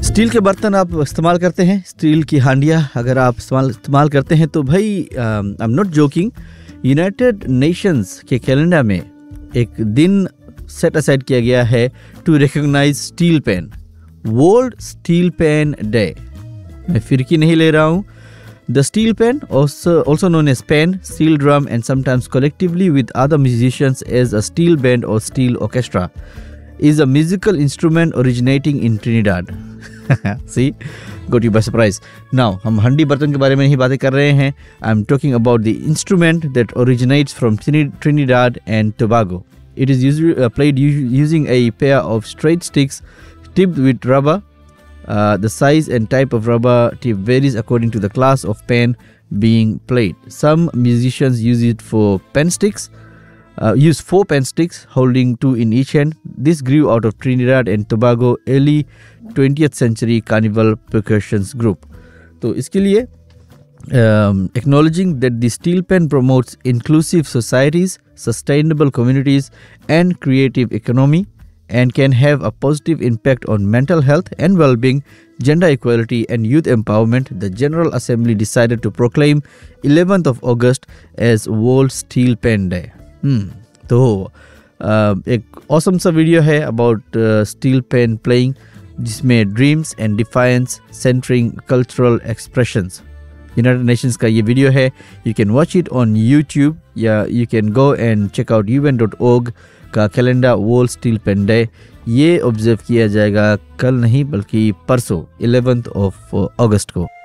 Steel के बर्तन आप इस्तेमाल करते हैं, स्टील की हांडियाँ अगर आप इस्तेमाल करते हैं तो भाई I am not joking, United Nations के कैलेंडर में एक दिन सेट असाइड किया गया है to recognise steel pen, world steel pen day. मैं फिरकी नहीं ले रहा हूँ। The steel pen, also known as pen, steel drum, and sometimes collectively with other musicians as a steel band or steel orchestra, is a musical instrument originating in Trinidad. See, got you by surprise. Now, हम हंडी बर्तन के बारे में ही बातें कर रहे हैं. I'm talking about the instrument that originates from Trinidad and Tobago. It is usually played using a pair of straight sticks tipped with rubber. The size and type of rubber tip varies according to the class of pen being played. Some musicians use it for pen sticks, use 4 pen sticks holding 2 in each hand. This grew out of Trinidad and Tobago early 20th century carnival percussions group. तो इसके लिए acknowledging that the steel pen promotes inclusive societies, sustainable communities, and creative economy, and can have a positive impact on mental health and well-being, gender equality and youth empowerment, the General Assembly decided to proclaim 11th of August as World Steel Pen Day. तो एक awesome सा video है about steel pen playing जिसमें dreams and defiance centering cultural expressions. United Nations का ये video है. You can watch it on YouTube या you can go and check out UN.org का calendar world steel pen day. ये observe किया जाएगा कल नहीं बल्कि परसों 11th of August को.